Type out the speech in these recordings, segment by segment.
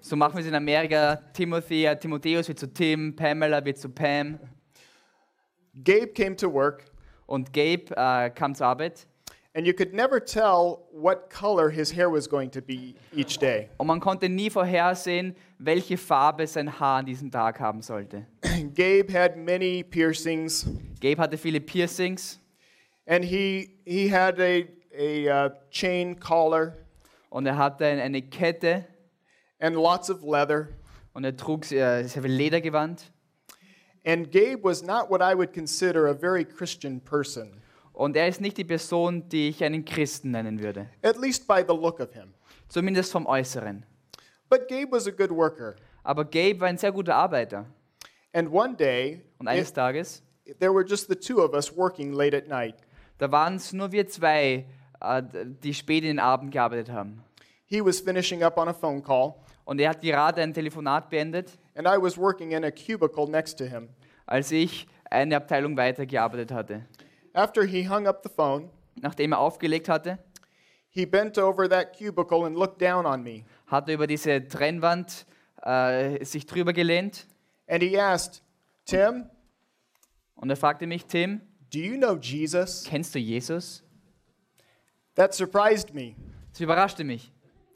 So machen wir es in Amerika. Timotheus wird zu Tim, Pamela wird zu Pam. Gabe came to work, Und Gabe kam zur Arbeit. and you could never tell what color his hair was going to be each day. Und man konnte nie vorhersehen, welche Farbe sein Haar an diesem Tag haben sollte. Gabe had many piercings, Gabe hatte viele Piercings and he had a chain collar und er hatte eine Kette and lots of leather. und er trug sehr viel Ledergewand. And Gabe was not what I would consider a very Christian person, Und er ist nicht die Person, die ich einen Christen nennen würde. at least by the look of him. Zumindest vom Äußeren. But Gabe was a good worker. Aber Gabe war ein sehr guter Arbeiter. And one day, Und eines Tages, there were just the two of us working late at night. da waren es nur wir zwei, die spät in den Abend gearbeitet haben. He was finishing up on a phone call, Und er hat gerade ein Telefonat beendet, and I was working in a cubicle next to him. als ich eine Abteilung weitergearbeitet hatte. After he hung up the phone, Nachdem er aufgelegt hatte, he bent over that cubicle and looked down on me. hat er über diese Trennwand sich drüber gelehnt And he asked, "Tim, und er fragte mich, Tim, do you know Jesus?" kennst du Jesus? That surprised me. Das überraschte mich.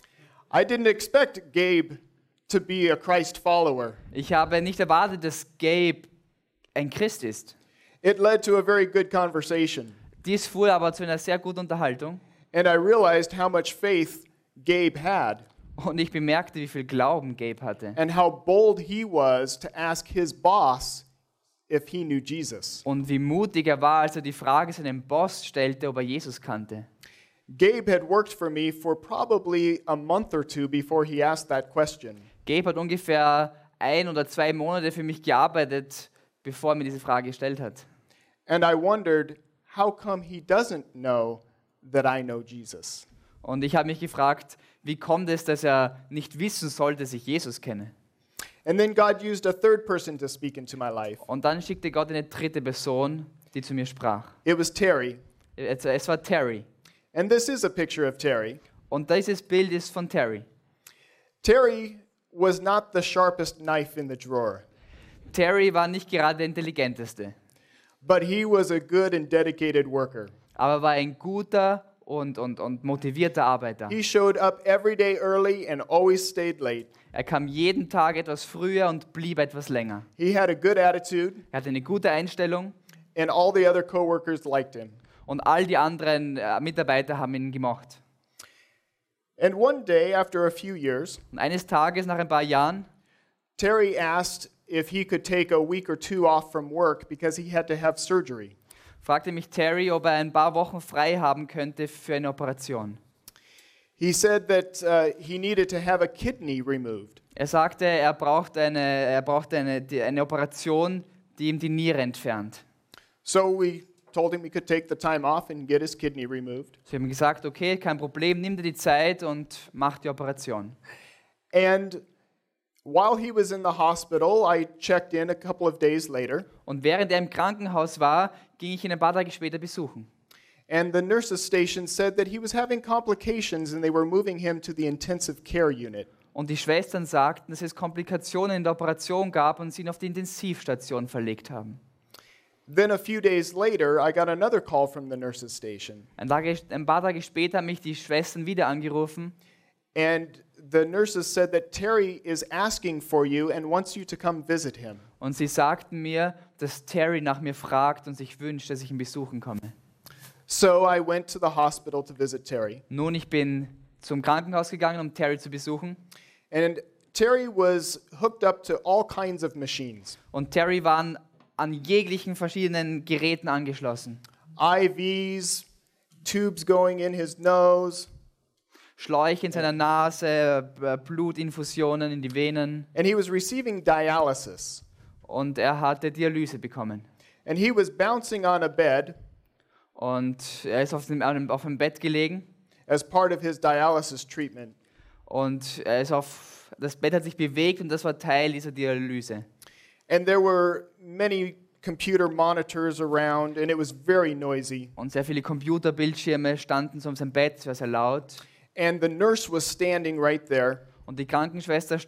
I didn't expect Gabe to be a Christ follower. Ich habe nicht erwartet, dass Gabe ein Christ ist. It led to a very good conversation, Dies fuhr aber zu einer sehr guten Unterhaltung and I realized how much faith Gabe had und ich bemerkte, wie viel Glauben Gabe hatte and how bold he was to ask his boss if he knew Jesus. und wie mutig er war, als er die Frage seinem Boss stellte, ob er Jesus kannte. Gabe had worked for me for probably a month or two before he asked that question. Gabe hat ungefähr 1 oder 2 Monate für mich gearbeitet, bevor er mir diese Frage gestellt hat. And I wondered, how come he doesn't know that I know Jesus? Und ich habe mich gefragt, wie kommt es, dass er nicht wissen sollte, dass ich Jesus kenne? And then God used a third person to speak into my life. Und dann schickte Gott eine dritte Person, die zu mir sprach. It was Terry. Es war Terry. And this is a picture of Terry. Und dieses Bild ist von Terry. Terry was not the sharpest knife in the drawer, Terry war nicht gerade der intelligenteste, but he was a good and dedicated worker. aber war ein guter und motivierter Arbeiter. He showed up every day early and always stayed late. Er kam jeden Tag etwas früher und blieb etwas länger. He had a good attitude, Er hatte eine gute Einstellung and all the other coworkers liked him. und all die anderen Mitarbeiter haben ihn gemocht. And one day, after a few years, Und eines Tages, nach ein paar Jahren, Terry asked if he could take a week or two off from work because he had to have surgery. fragte mich Terry, ob er ein paar Wochen frei haben könnte für eine Operation. He said that he needed to have a kidney removed. Er sagte, er braucht eine Operation, die ihm die Niere entfernt. So we told him he could take the time off and get his kidney removed. Sie haben gesagt, okay, kein Problem, nimm dir die Zeit und mach die Operation. And while he was in the hospital, I checked in a couple of days later, Und während er im Krankenhaus war, ging ich ihn ein paar Tage später besuchen. and the nurses station said that he was having complications and they were moving him to the intensive care unit. Und die Schwestern sagten, dass es Komplikationen in der Operation gab und sie ihn auf die Intensivstation verlegt haben. Then a few days later, I got another call from the nurses station, Ein paar Tage später haben mich die Schwestern wieder angerufen and the nurses said that Terry is asking for you and wants you to come visit him. und sie sagten mir, dass Terry nach mir fragt und sich wünscht, dass ich ihn besuchen komme. So I went to the hospital to visit Terry. Nun, ich bin zum Krankenhaus gegangen, um Terry zu besuchen. And Terry was hooked up to all kinds of machines. Und Terry war an jeglichen verschiedenen Geräten angeschlossen. IVs, tubes going in his nose, Schläuche in seiner Nase, Blutinfusionen in die Venen. and he was receiving dialysis. Und er hatte Dialyse bekommen. And he was bouncing on a bed Und er ist auf dem Bett gelegen. as part of his dialysis treatment. Und das Bett hat sich bewegt und das war Teil dieser Dialyse. And there were many computer monitors around, and it was very noisy. Und sehr viele Computerbildschirme standen so um sein Bett, es war sehr laut. And the nurse was standing right there, Und die Krankenschwester